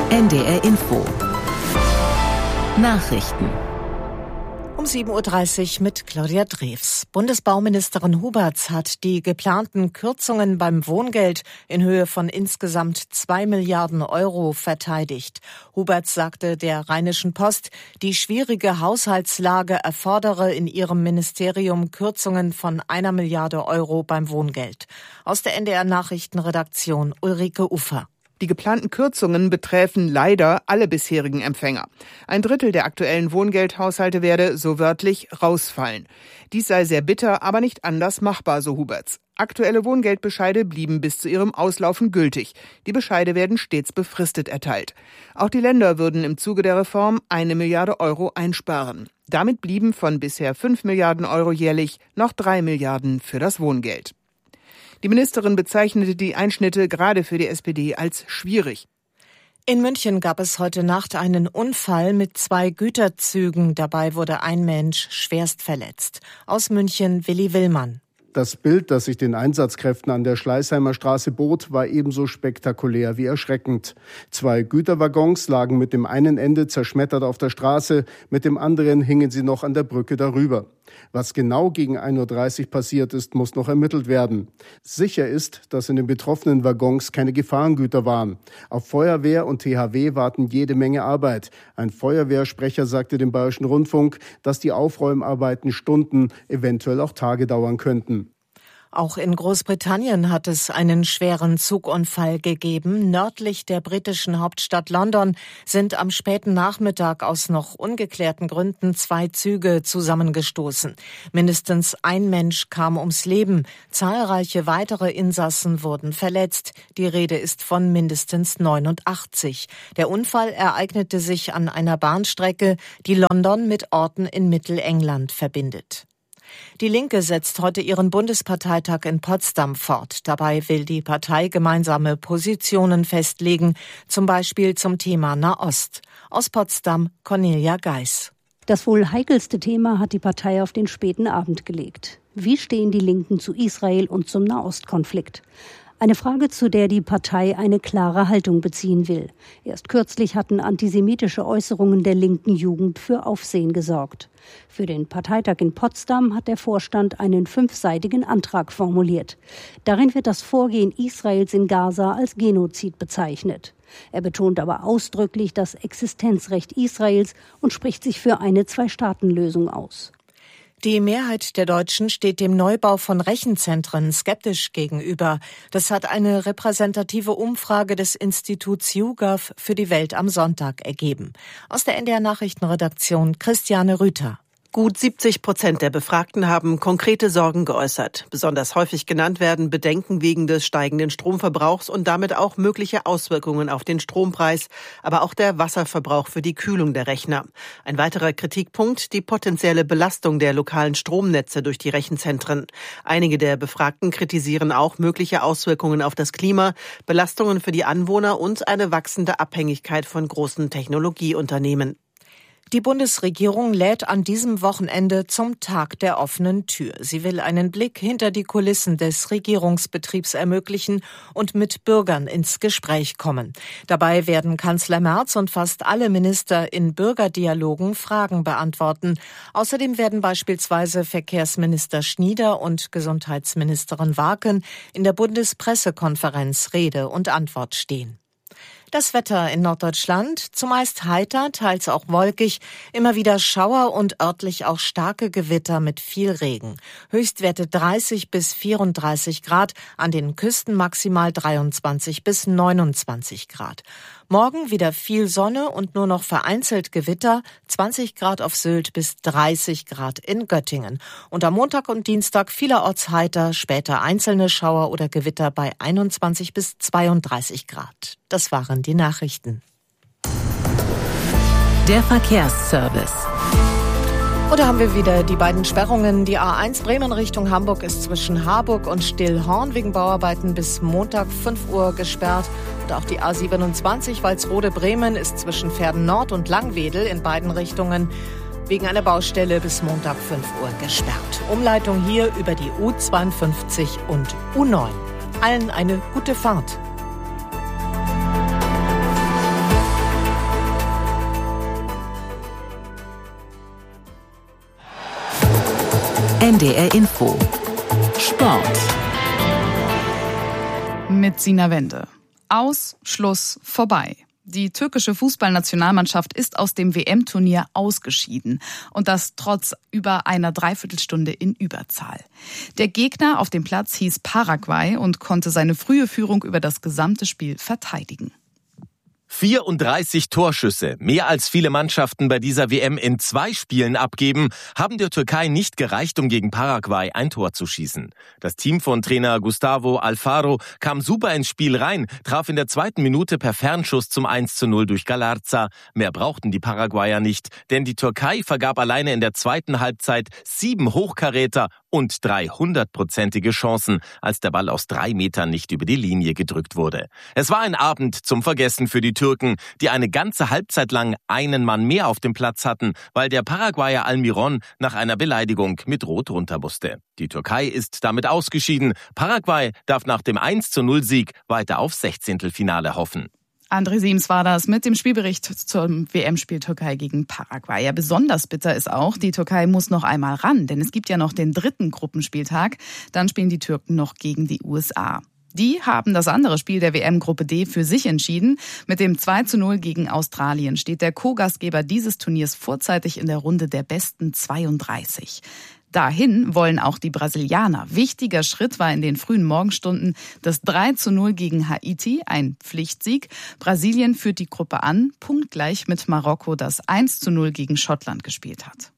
NDR Info. Nachrichten. Um 7.30 Uhr mit Claudia Drews. Bundesbauministerin Huberts hat die geplanten Kürzungen beim Wohngeld in Höhe von insgesamt 2 Milliarden Euro verteidigt. Huberts sagte der Rheinischen Post, die schwierige Haushaltslage erfordere in ihrem Ministerium Kürzungen von 1 Milliarde Euro beim Wohngeld. Aus der NDR Nachrichtenredaktion Ulrike Ufer. Die geplanten Kürzungen betreffen leider alle bisherigen Empfänger. 1/3 der aktuellen Wohngeldhaushalte werde, so wörtlich, rausfallen. Dies sei sehr bitter, aber nicht anders machbar, so Huberts. Aktuelle Wohngeldbescheide blieben bis zu ihrem Auslaufen gültig. Die Bescheide werden stets befristet erteilt. Auch die Länder würden im Zuge der Reform 1 Milliarde Euro einsparen. Damit blieben von bisher 5 Milliarden Euro jährlich noch 3 Milliarden für das Wohngeld. Die Ministerin bezeichnete die Einschnitte gerade für die SPD als schwierig. In München gab es heute Nacht einen Unfall mit 2 Güterzügen. Dabei wurde ein Mensch schwerst verletzt. Aus München Willi Willmann. Das Bild, das sich den Einsatzkräften an der Schleißheimer Straße bot, war ebenso spektakulär wie erschreckend. 2 Güterwaggons lagen mit dem einen Ende zerschmettert auf der Straße, mit dem anderen hingen sie noch an der Brücke darüber. Was genau gegen 1.30 Uhr passiert ist, muss noch ermittelt werden. Sicher ist, dass in den betroffenen Waggons keine Gefahrengüter waren. Auf Feuerwehr und THW warten jede Menge Arbeit. Ein Feuerwehrsprecher sagte dem Bayerischen Rundfunk, dass die Aufräumarbeiten Stunden, eventuell auch Tage dauern könnten. Auch in Großbritannien hat es einen schweren Zugunfall gegeben. Nördlich der britischen Hauptstadt London sind am späten Nachmittag aus noch ungeklärten Gründen 2 Züge zusammengestoßen. Mindestens ein Mensch kam ums Leben. Zahlreiche weitere Insassen wurden verletzt. Die Rede ist von mindestens 89. Der Unfall ereignete sich an einer Bahnstrecke, die London mit Orten in Mittelengland verbindet. Die Linke setzt heute ihren Bundesparteitag in Potsdam fort. Dabei will die Partei gemeinsame Positionen festlegen, zum Beispiel zum Thema Nahost. Aus Potsdam Cornelia Geis. Das wohl heikelste Thema hat die Partei auf den späten Abend gelegt. Wie stehen die Linken zu Israel und zum Nahostkonflikt? Eine Frage, zu der die Partei eine klare Haltung beziehen will. Erst kürzlich hatten antisemitische Äußerungen der linken Jugend für Aufsehen gesorgt. Für den Parteitag in Potsdam hat der Vorstand einen 5-seitigen Antrag formuliert. Darin wird das Vorgehen Israels in Gaza als Genozid bezeichnet. Er betont aber ausdrücklich das Existenzrecht Israels und spricht sich für eine 2-Staaten-Lösung aus. Die Mehrheit der Deutschen steht dem Neubau von Rechenzentren skeptisch gegenüber. Das hat eine repräsentative Umfrage des Instituts YouGov für die Welt am Sonntag ergeben. Aus der NDR Nachrichtenredaktion Christiane Rüther. Gut 70% der Befragten haben konkrete Sorgen geäußert. Besonders häufig genannt werden Bedenken wegen des steigenden Stromverbrauchs und damit auch mögliche Auswirkungen auf den Strompreis, aber auch der Wasserverbrauch für die Kühlung der Rechner. Ein weiterer Kritikpunkt, die potenzielle Belastung der lokalen Stromnetze durch die Rechenzentren. Einige der Befragten kritisieren auch mögliche Auswirkungen auf das Klima, Belastungen für die Anwohner und eine wachsende Abhängigkeit von großen Technologieunternehmen. Die Bundesregierung lädt an diesem Wochenende zum Tag der offenen Tür. Sie will einen Blick hinter die Kulissen des Regierungsbetriebs ermöglichen und mit Bürgern ins Gespräch kommen. Dabei werden Kanzler Merz und fast alle Minister in Bürgerdialogen Fragen beantworten. Außerdem werden beispielsweise Verkehrsminister Schnieder und Gesundheitsministerin Warken in der Bundespressekonferenz Rede und Antwort stehen. Das Wetter in Norddeutschland, zumeist heiter, teils auch wolkig, immer wieder Schauer und örtlich auch starke Gewitter mit viel Regen. Höchstwerte 30 bis 34 Grad, an den Küsten maximal 23 bis 29 Grad. Morgen wieder viel Sonne und nur noch vereinzelt Gewitter, 20 Grad auf Sylt bis 30 Grad in Göttingen. Und am Montag und Dienstag vielerorts heiter, später einzelne Schauer oder Gewitter bei 21 bis 32 Grad. Das waren die Nachrichten. Der Verkehrsservice. Oder haben wir wieder die beiden Sperrungen. Die A1 Bremen Richtung Hamburg ist zwischen Harburg und Stillhorn wegen Bauarbeiten bis Montag 5 Uhr gesperrt. Und auch die A27 Walsrode-Bremen ist zwischen Verden Nord und Langwedel in beiden Richtungen wegen einer Baustelle bis Montag 5 Uhr gesperrt. Umleitung hier über die U52 und U9. Allen eine gute Fahrt. NDR Info Sport mit Sina Wende. Aus, Schluss, vorbei. Die türkische Fußballnationalmannschaft ist aus dem WM-Turnier ausgeschieden. Und das trotz über einer Dreiviertelstunde in Überzahl. Der Gegner auf dem Platz hieß Paraguay und konnte seine frühe Führung über das gesamte Spiel verteidigen. 34 Torschüsse, mehr als viele Mannschaften bei dieser WM in 2 Spielen abgeben, haben der Türkei nicht gereicht, um gegen Paraguay ein Tor zu schießen. Das Team von Trainer Gustavo Alfaro kam super ins Spiel rein, traf in der 2. Minute per Fernschuss zum 1:0 durch Galarza. Mehr brauchten die Paraguayer nicht, denn die Türkei vergab alleine in der 2. Halbzeit 7 Hochkaräter und 300-prozentige Chancen, als der Ball aus 3 Metern nicht über die Linie gedrückt wurde. Es war ein Abend zum Vergessen für die Türken, die eine ganze Halbzeit lang einen Mann mehr auf dem Platz hatten, weil der Paraguayer Almiron nach einer Beleidigung mit Rot runter musste. Die Türkei ist damit ausgeschieden. Paraguay darf nach dem 1:0-Sieg weiter auf 16. hoffen. André Siems war das mit dem Spielbericht zum WM-Spiel Türkei gegen Paraguay. Ja, besonders bitter ist auch, die Türkei muss noch einmal ran, denn es gibt ja noch den 3. Gruppenspieltag. Dann spielen die Türken noch gegen die USA. Die haben das andere Spiel der WM-Gruppe D für sich entschieden. Mit dem 2:0 gegen Australien steht der Co-Gastgeber dieses Turniers vorzeitig in der Runde der besten 32. Dahin wollen auch die Brasilianer. Wichtiger Schritt war in den frühen Morgenstunden das 3:0 gegen Haiti, ein Pflichtsieg. Brasilien führt die Gruppe an, punktgleich mit Marokko, das 1:0 gegen Schottland gespielt hat.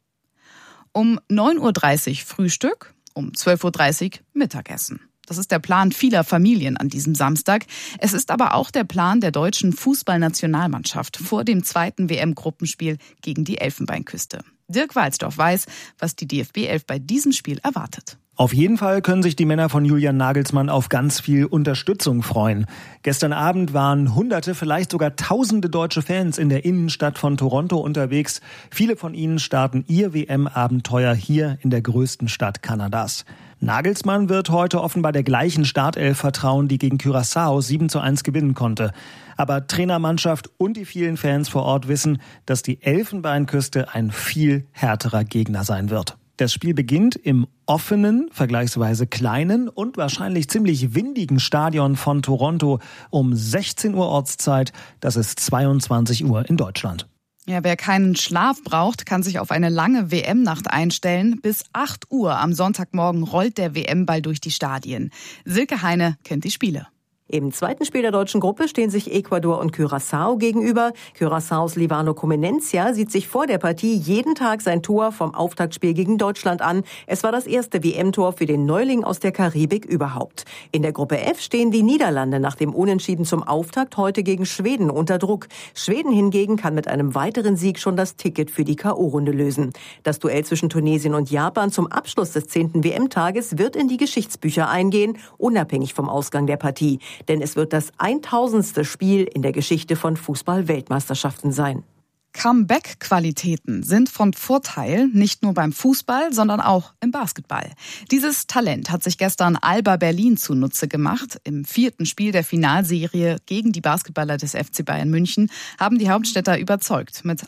Um 9:30 Uhr Frühstück, um 12:30 Uhr Mittagessen. Das ist der Plan vieler Familien an diesem Samstag. Es ist aber auch der Plan der deutschen Fußballnationalmannschaft vor dem 2. WM-Gruppenspiel gegen die Elfenbeinküste. Dirk Walzdorf weiß, was die DFB 11 bei diesem Spiel erwartet. Auf jeden Fall können sich die Männer von Julian Nagelsmann auf ganz viel Unterstützung freuen. Gestern Abend waren Hunderte, vielleicht sogar Tausende deutsche Fans in der Innenstadt von Toronto unterwegs. Viele von ihnen starten ihr WM-Abenteuer hier in der größten Stadt Kanadas. Nagelsmann wird heute offenbar der gleichen Startelf vertrauen, die gegen Curaçao 7:1 gewinnen konnte. Aber Trainermannschaft und die vielen Fans vor Ort wissen, dass die Elfenbeinküste ein viel härterer Gegner sein wird. Das Spiel beginnt im offenen, vergleichsweise kleinen und wahrscheinlich ziemlich windigen Stadion von Toronto um 16 Uhr Ortszeit. Das ist 22 Uhr in Deutschland. Ja, wer keinen Schlaf braucht, kann sich auf eine lange WM-Nacht einstellen. Bis 8 Uhr am Sonntagmorgen rollt der WM-Ball durch die Stadien. Silke Heine kennt die Spiele. Im 2. Spiel der deutschen Gruppe stehen sich Ecuador und Curaçao gegenüber. Curaçaos Livano Comenencia sieht sich vor der Partie jeden Tag sein Tor vom Auftaktspiel gegen Deutschland an. Es war das erste WM-Tor für den Neuling aus der Karibik überhaupt. In der Gruppe F stehen die Niederlande nach dem Unentschieden zum Auftakt heute gegen Schweden unter Druck. Schweden hingegen kann mit einem weiteren Sieg schon das Ticket für die K.O.-Runde lösen. Das Duell zwischen Tunesien und Japan zum Abschluss des 10. WM-Tages wird in die Geschichtsbücher eingehen, unabhängig vom Ausgang der Partie. Denn es wird das 1000. Spiel in der Geschichte von Fußball-Weltmeisterschaften sein. Comeback-Qualitäten sind von Vorteil, nicht nur beim Fußball, sondern auch im Basketball. Dieses Talent hat sich gestern Alba Berlin zunutze gemacht. Im 4. Spiel der Finalserie gegen die Basketballer des FC Bayern München haben die Hauptstädter überzeugt mit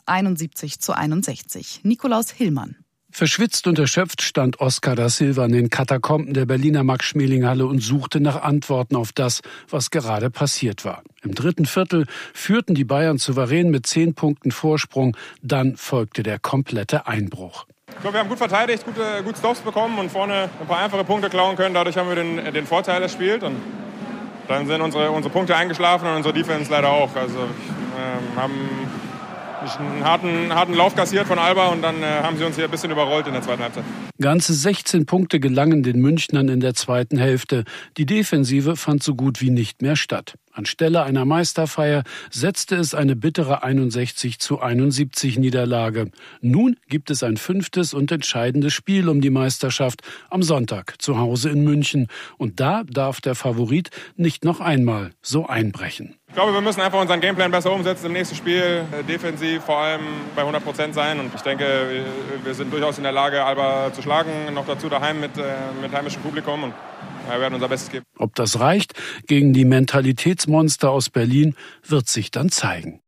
71:61. Nikolaus Hillmann. Verschwitzt und erschöpft stand Oscar da Silva in den Katakomben der Berliner Max-Schmeling-Halle und suchte nach Antworten auf das, was gerade passiert war. Im 3. Viertel führten die Bayern souverän mit 10 Punkten Vorsprung. Dann folgte der komplette Einbruch. Ich glaube, wir haben gut verteidigt, gut Stops bekommen und vorne ein paar einfache Punkte klauen können. Dadurch haben wir den Vorteil erspielt. Und dann sind unsere Punkte eingeschlafen und unsere Defense leider auch. Also haben einen harten Lauf kassiert von Alba und dann haben sie uns hier ein bisschen überrollt in der 2. Halbzeit. Ganze 16 Punkte gelangen den Münchnern in der 2. Hälfte. Die Defensive fand so gut wie nicht mehr statt. Anstelle einer Meisterfeier setzte es eine bittere 61:71 Niederlage. Nun gibt es ein 5. und entscheidendes Spiel um die Meisterschaft am Sonntag zu Hause in München. Und da darf der Favorit nicht noch einmal so einbrechen. Ich glaube, wir müssen einfach unseren Gameplan besser umsetzen im nächsten Spiel. Defensiv vor allem bei 100% sein. Und ich denke, wir sind durchaus in der Lage, Alba zu schlagen. Noch dazu daheim mit heimischem Publikum. Und wir werden unser Bestes geben. Ob das reicht gegen die Mentalitätsmonster aus Berlin, wird sich dann zeigen.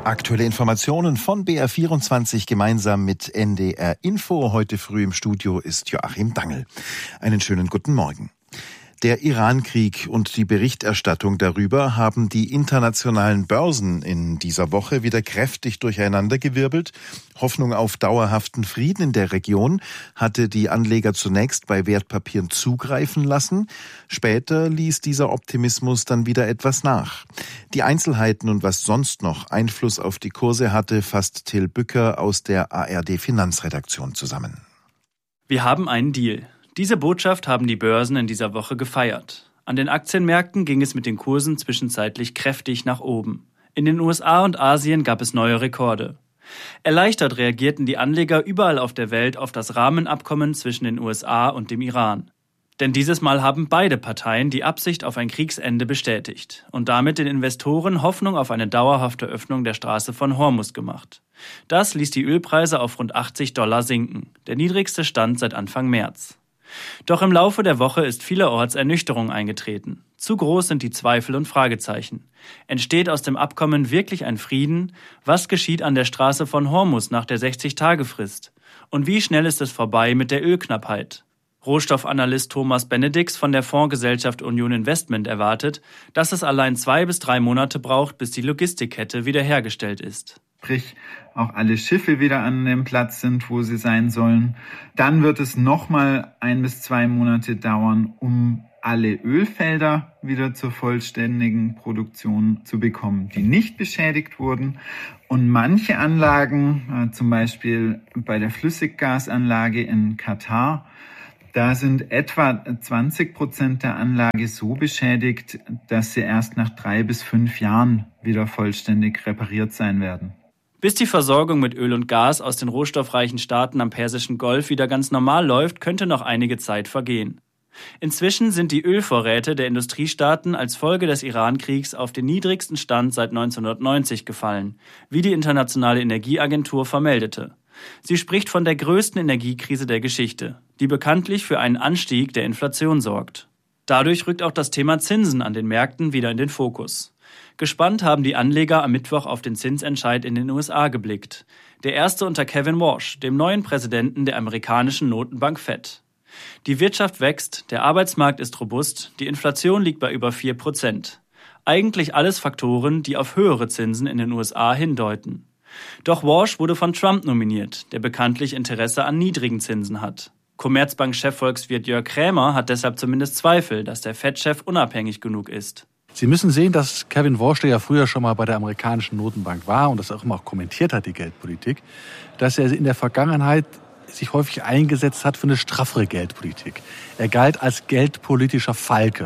Aktuelle Informationen von BR24 gemeinsam mit NDR Info. Heute früh im Studio ist Joachim Dangel. Einen schönen guten Morgen. Der Iran-Krieg und die Berichterstattung darüber haben die internationalen Börsen in dieser Woche wieder kräftig durcheinandergewirbelt. Hoffnung auf dauerhaften Frieden in der Region hatte die Anleger zunächst bei Wertpapieren zugreifen lassen. Später ließ dieser Optimismus dann wieder etwas nach. Die Einzelheiten und was sonst noch Einfluss auf die Kurse hatte, fasst Till Bücker aus der ARD-Finanzredaktion zusammen. Wir haben einen Deal. Diese Botschaft haben die Börsen in dieser Woche gefeiert. An den Aktienmärkten ging es mit den Kursen zwischenzeitlich kräftig nach oben. In den USA und Asien gab es neue Rekorde. Erleichtert reagierten die Anleger überall auf der Welt auf das Rahmenabkommen zwischen den USA und dem Iran. Denn dieses Mal haben beide Parteien die Absicht auf ein Kriegsende bestätigt und damit den Investoren Hoffnung auf eine dauerhafte Öffnung der Straße von Hormuz gemacht. Das ließ die Ölpreise auf rund $80 sinken, der niedrigste Stand seit Anfang März. Doch im Laufe der Woche ist vielerorts Ernüchterung eingetreten. Zu groß sind die Zweifel und Fragezeichen. Entsteht aus dem Abkommen wirklich ein Frieden? Was geschieht an der Straße von Hormuz nach der 60-Tage-Frist? Und wie schnell ist es vorbei mit der Ölknappheit? Rohstoffanalyst Thomas Benedix von der Fondsgesellschaft Union Investment erwartet, dass es allein 2 bis 3 Monate braucht, bis die Logistikkette wiederhergestellt ist. Sprich, auch alle Schiffe wieder an dem Platz sind, wo sie sein sollen. Dann wird es nochmal 1 bis 2 Monate dauern, um alle Ölfelder wieder zur vollständigen Produktion zu bekommen, die nicht beschädigt wurden. Und manche Anlagen, zum Beispiel bei der Flüssiggasanlage in Katar, da sind etwa 20% der Anlage so beschädigt, dass sie erst nach 3 bis 5 Jahren wieder vollständig repariert sein werden. Bis die Versorgung mit Öl und Gas aus den rohstoffreichen Staaten am Persischen Golf wieder ganz normal läuft, könnte noch einige Zeit vergehen. Inzwischen sind die Ölvorräte der Industriestaaten als Folge des Iran-Kriegs auf den niedrigsten Stand seit 1990 gefallen, wie die Internationale Energieagentur vermeldete. Sie spricht von der größten Energiekrise der Geschichte, die bekanntlich für einen Anstieg der Inflation sorgt. Dadurch rückt auch das Thema Zinsen an den Märkten wieder in den Fokus. Gespannt haben die Anleger am Mittwoch auf den Zinsentscheid in den USA geblickt. Der erste unter Kevin Warsh, dem neuen Präsidenten der amerikanischen Notenbank Fed. Die Wirtschaft wächst, der Arbeitsmarkt ist robust, die Inflation liegt bei über 4%. Eigentlich alles Faktoren, die auf höhere Zinsen in den USA hindeuten. Doch Warsh wurde von Trump nominiert, der bekanntlich Interesse an niedrigen Zinsen hat. Commerzbank-Chefvolkswirt Jörg Krämer hat deshalb zumindest Zweifel, dass der Fed-Chef unabhängig genug ist. Sie müssen sehen, dass Kevin Warsh, der ja früher schon mal bei der amerikanischen Notenbank war und das auch immer kommentiert hat, die Geldpolitik, dass er in der Vergangenheit sich häufig eingesetzt hat für eine straffere Geldpolitik. Er galt als geldpolitischer Falke.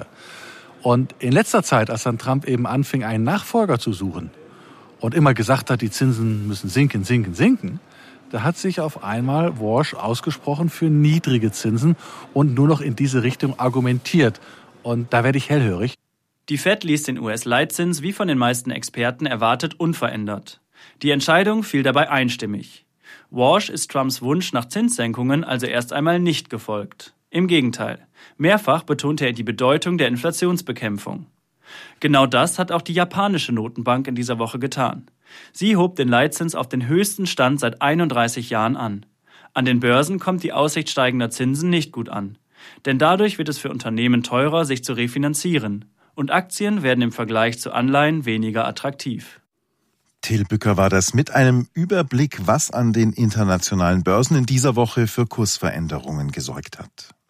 Und in letzter Zeit, als dann Trump eben anfing, einen Nachfolger zu suchen und immer gesagt hat, die Zinsen müssen sinken, sinken, sinken, da hat sich auf einmal Warsh ausgesprochen für niedrige Zinsen und nur noch in diese Richtung argumentiert. Und da werde ich hellhörig. Die Fed ließ den US-Leitzins wie von den meisten Experten erwartet unverändert. Die Entscheidung fiel dabei einstimmig. Warsh ist Trumps Wunsch nach Zinssenkungen also erst einmal nicht gefolgt. Im Gegenteil, mehrfach betonte er die Bedeutung der Inflationsbekämpfung. Genau das hat auch die japanische Notenbank in dieser Woche getan. Sie hob den Leitzins auf den höchsten Stand seit 31 Jahren an. An den Börsen kommt die Aussicht steigender Zinsen nicht gut an. Denn dadurch wird es für Unternehmen teurer, sich zu refinanzieren. Und Aktien werden im Vergleich zu Anleihen weniger attraktiv. Till Bücker war das mit einem Überblick, was an den internationalen Börsen in dieser Woche für Kursveränderungen gesorgt hat.